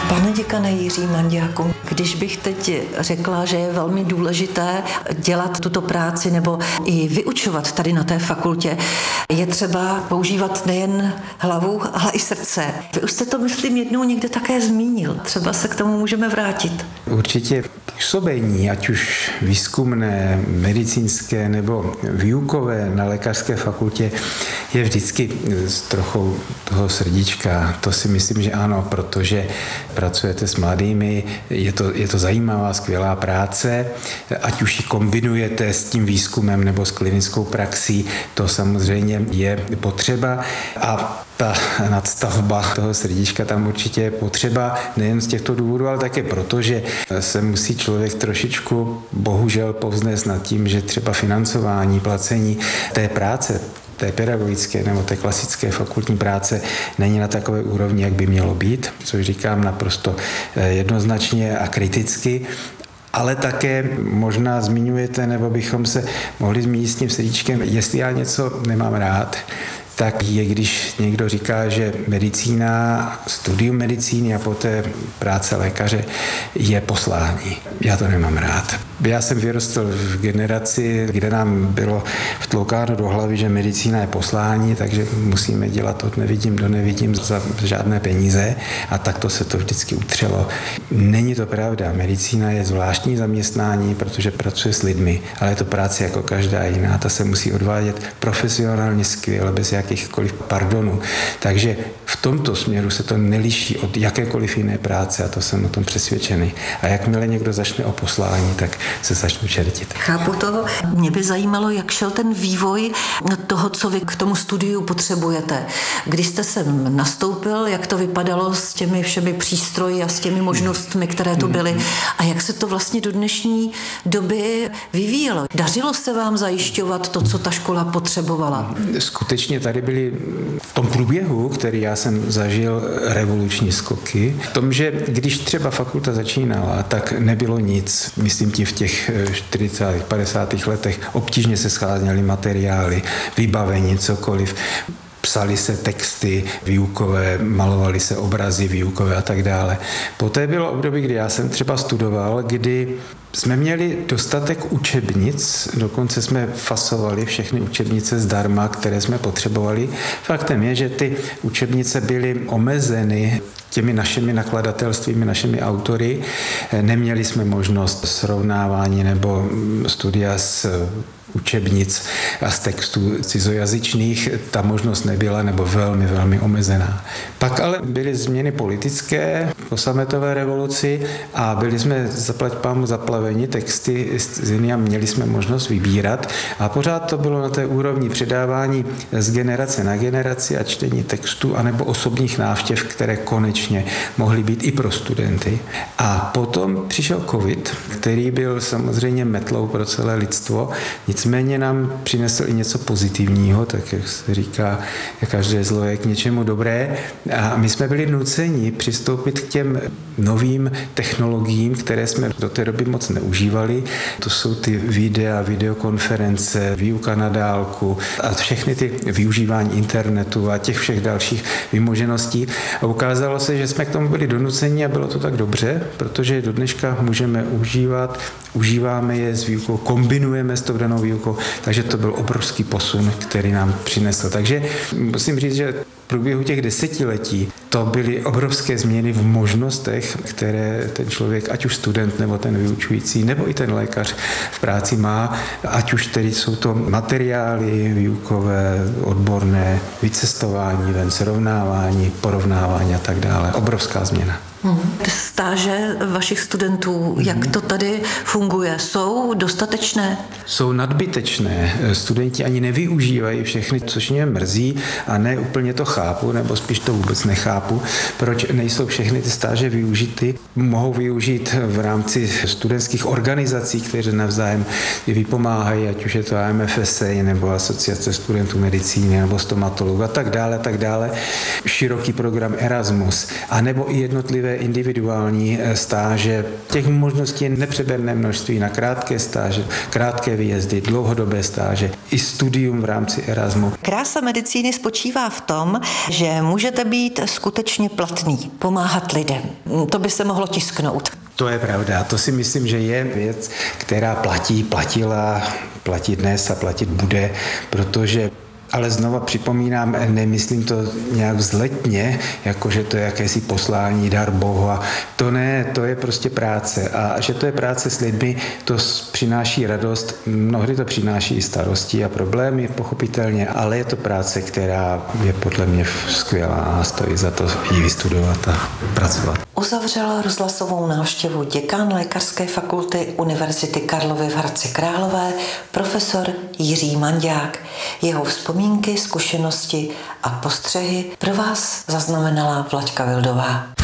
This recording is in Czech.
Pane děkane Jiří Manďáku, když bych teď řekla, že je velmi důležité dělat tuto práci nebo i vyučovat tady na té fakultě, je třeba používat nejen hlavu, ale i srdce. Vy už jste to, myslím, jednou někde také zmínil. Třeba se k tomu můžeme vrátit. Určitě působení, ať už výzkumné, medicínské nebo výukové na lékařské fakultě, je vždycky s trochou toho srdíčka. To si myslím, že ano, protože pracujete s mladými, je to zajímavá, skvělá práce, ať už ji kombinujete s tím výzkumem nebo s klinickou praxí, to samozřejmě je potřeba a ta nadstavba toho srdíčka tam určitě je potřeba nejen z těchto důvodů, ale také proto, že se musí člověk trošičku bohužel povznést nad tím, že třeba financování, placení té práce, té pedagogické nebo té klasické fakultní práce není na takové úrovni, jak by mělo být, což říkám naprosto jednoznačně a kriticky. Ale také možná zmiňujete, nebo bychom se mohli zmínit s tím srdíčkem, jestli já něco nemám rád, tak je, když někdo říká, že medicína, studium medicíny a poté práce lékaře je poslání. Já to nemám rád. Já jsem vyrostl v generaci, kde nám bylo vtloukáno do hlavy, že medicína je poslání, takže musíme dělat od nevidím do nevidím za žádné peníze a takto se to vždycky utřelo. Není to pravda. Medicína je zvláštní zaměstnání, protože pracuje s lidmi, ale je to práce jako každá jiná. Ta se musí odvádět profesionálně skvěle, bez jakýchkoliv pardonů. Takže v tomto směru se to neliší od jakékoliv jiné práce a to jsem o tom přesvědčený. A jakmile někdo začne o poslání, tak se začnu čertit. Chápu to. Mě by zajímalo, jak šel ten vývoj toho, co vy k tomu studiu potřebujete. Když jste sem nastoupil, jak to vypadalo s těmi všemi přístroji a s těmi možnostmi, které tu byly a jak se to vlastně do dnešní doby vyvíjelo. Dařilo se vám zajišťovat to, co ta škola potřebovala? Skutečně tady byly v tom průběhu, který já jsem zažil, revoluční skoky. V tom, že když třeba fakulta začínala, tak nebylo nic. Myslím tím v těch 40. 50. letech obtížně se scházely materiály, vybavení, cokoliv. Psaly se texty výukové, malovaly se obrazy výukové a tak dále. Poté bylo období, kdy já jsem třeba studoval, kdy jsme měli dostatek učebnic, dokonce jsme fasovali všechny učebnice zdarma, které jsme potřebovali. Faktem je, že ty učebnice byly omezeny těmi našimi nakladatelstvími, našimi autory. Neměli jsme možnost srovnávání nebo studia z učebnic a z textů cizojazyčných. Ta možnost nebyla nebo velmi, velmi omezená. Pak ale byly změny politické po sametové revoluci a byli jsme zaplať pámu zaplaveni texty z jiný a měli jsme možnost vybírat a pořád to bylo na té úrovni předávání z generace na generaci a čtení textů anebo osobních návštěv, které konečně mohly být i pro studenty. A potom přišel covid, který byl samozřejmě metlou pro celé lidstvo, nicméně nám přinesl i něco pozitivního, tak jak se říká, každé zlo je k něčemu dobré. A my jsme byli nuceni přistoupit k těm novým technologiím, které jsme do té doby moc neužívali. To jsou ty videa, videokonference, výuka na dálku a všechny ty využívání internetu a těch všech dalších vymožeností. A ukázalo se, že jsme k tomu byli donuceni a bylo to tak dobře, protože do dneška můžeme užíváme je s výukou, kombinujeme s tou danou výukou, takže to byl obrovský posun, který nám přinesl. Takže musím říct, že v průběhu těch desetiletí to byly obrovské změny v možnostech, které ten člověk, ať už student, nebo ten vyučující, nebo i ten lékař v práci má, ať už tedy jsou to materiály výukové, odborné, vycestování, ven, srovnávání, porovnávání a tak dále. Obrovská změna. Stáže vašich studentů, jak to tady funguje? Jsou dostatečné? Jsou nadbytečné. Studenti ani nevyužívají všechny, což mě mrzí a ne úplně to chápu, nebo spíš to vůbec nechápu, proč nejsou všechny ty stáže využity. Mohou využít v rámci studentských organizací, které navzájem vypomáhají, ať už je to AMFSA nebo Asociace studentů medicíny nebo stomatologů a tak dále. Široký program Erasmus, anebo i jednotlivé teprve individuální stáže. Těch možností je nepřeberné množství na krátké stáže, krátké výjezdy, dlouhodobé stáže i studium v rámci Erasmu. Krása medicíny spočívá v tom, že můžete být skutečně platný, pomáhat lidem. To by se mohlo tisknout. To je pravda. To si myslím, že je věc, která platila, platí dnes a platit bude, protože ale znova připomínám, nemyslím to nějak vzletně, jakože to je jakési poslání, dar Boha. To ne, to je prostě práce. A že to je práce s lidmi, to přináší radost, mnohdy to přináší i starosti a problémy, pochopitelně, ale je to práce, která je podle mě skvělá a stojí za to ji vystudovat a pracovat. Uzavřel rozhlasovou návštěvu děkan Lékařské fakulty Univerzity Karlovy v Hradci Králové profesor Jiří Mandák. Jeho vzpomínky, zkušenosti a postřehy pro vás zaznamenala Vlaďka Vildová.